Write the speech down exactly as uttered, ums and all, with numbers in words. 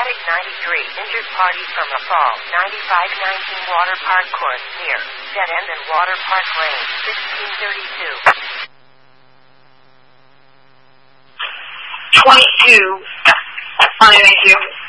Medic ninety-three, injured party from a fall, ninety-five nineteen Water Park Court, near Dead End and Water Park Lane, sixteen thirty-two. twenty-two, fine, thank you.